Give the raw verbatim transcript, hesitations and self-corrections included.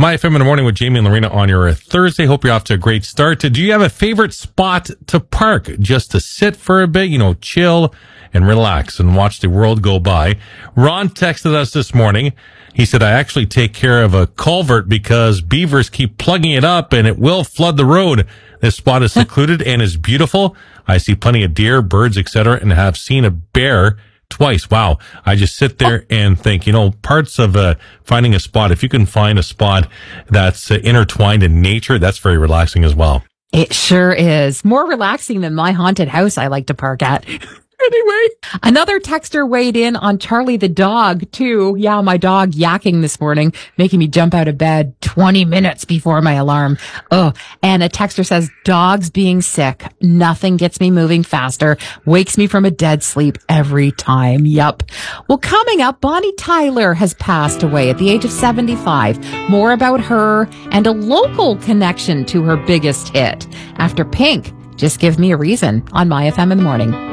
My F M in the morning with Jamie and Lorena on your Thursday. Hope you're off to a great start. Do you have a favorite spot to park just to sit for a bit, you know, chill and relax and watch the world go by? Ron texted us this morning. He said, I actually take care of a culvert because beavers keep plugging it up and it will flood the road. This spot is secluded and is beautiful. I see plenty of deer, birds, et cetera, and have seen a bear twice. Wow. I just sit there and think, you know, parts of uh, finding a spot, if you can find a spot that's uh, intertwined in nature, that's very relaxing as well. It sure is. More relaxing than my haunted house I like to park at. Anyway, another texter weighed in on Charlie the dog, too. Yeah, my dog yakking this morning, making me jump out of bed twenty minutes before my alarm. Oh, and a texter says, dogs being sick. Nothing gets me moving faster. Wakes me from a dead sleep every time. Yup. Well, coming up, Bonnie Tyler has passed away at the age of seventy-five. More about her and a local connection to her biggest hit. After Pink, Just Give Me a Reason on My F M in the Morning.